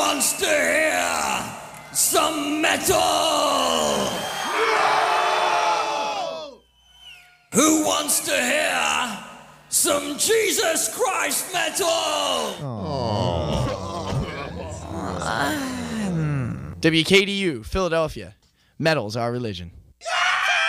wants to hear some metal? No! Who wants to hear some Jesus Christ metal? WKDU, Philadelphia. Metal's our religion.